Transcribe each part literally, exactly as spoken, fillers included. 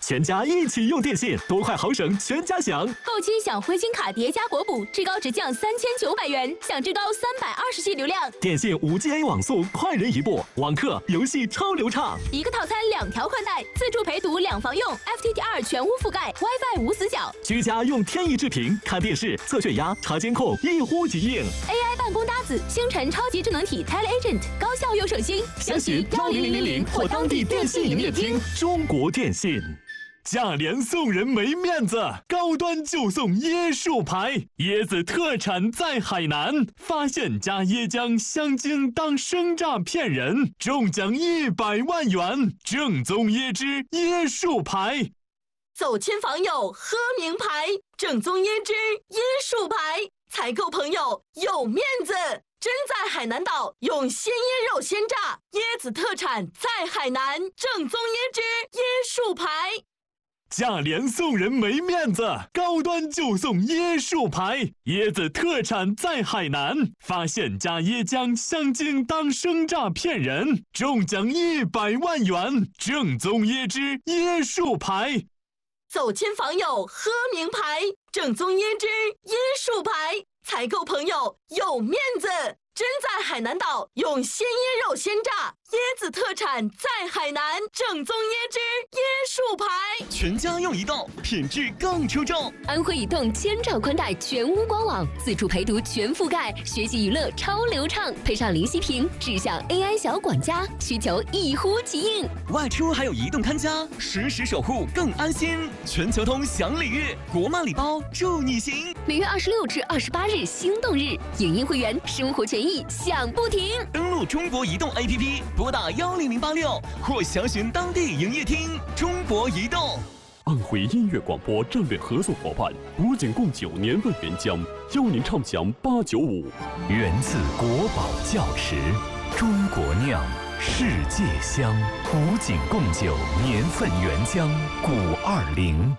全家一起用电信，多快好省，全家享。 购期享灰金卡叠加国补，至高直降三千九百元，享至高三百二十 G 流量。 电信 五 G A 网速快人一步，网课游戏超流畅。 一个套餐两条宽带，自助陪读两房用 ，F T T R 全屋覆盖 ，WiFi 无死角。 居家用天翼智屏看电视、测血压、查监控，一呼即应。 A I 办公搭子，星辰超级智能体 TeleAgent， 高效又省心。 详询幺零零零零或当地电信营业厅。中国电信。价廉送人没面子，高端就送椰树牌，椰子特产在海南，发现加椰浆香精当生榨骗人，中奖一百万元，正宗椰汁椰树牌。 走亲访友喝名牌，正宗椰汁椰树牌，采购朋友有面子。真在海南岛用鲜椰肉鲜榨，椰子特产在海南，正宗椰汁椰树牌。 价廉送人没面子，高端就送椰树牌，椰子特产在海南，发现加椰浆香精当生榨骗人，中奖一百万元，正宗椰汁椰树牌。 走亲访友喝名牌，正宗椰汁椰树牌，采购朋友有面子。真在海南岛用鲜椰肉鲜榨，椰子特产在海南，正宗椰汁椰树牌。 全家用移动，品质更出众。 安徽移动千兆宽带全屋官网，自助陪读全覆盖，学习娱乐超流畅，配上零息屏，智享 A I 小管家，需求一呼即应。 外出还有移动看家，实时守护更安心。全球通享礼遇，国漫礼包助你行。 每月二十六至二十八日心动日，影音会员生活权益享不停。 登录中国移动 A P P， 拨打幺零零八六或详询当地营业厅。中国移动。 安徽音乐广播战略合作伙伴古井贡酒年份原浆，邀您畅享八九五。 源自国宝窖池，中国酿，世界香。古井贡酒年份原浆，古二零。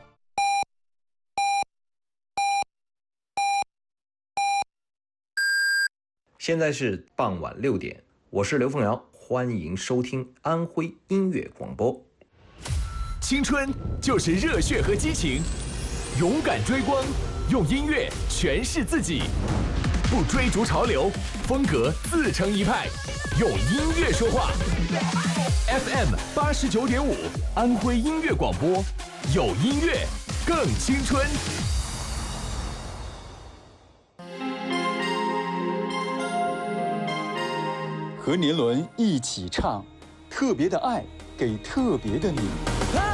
现在是傍晚六点，我是刘凤瑶，欢迎收听安徽音乐广播。 青春就是热血和激情，勇敢追光，用音乐诠释自己，不追逐潮流，风格自成一派，用音乐说话。F M 八十九点五，安徽音乐广播，有音乐更青春。 和年轮一起唱，特别的爱给特别的你。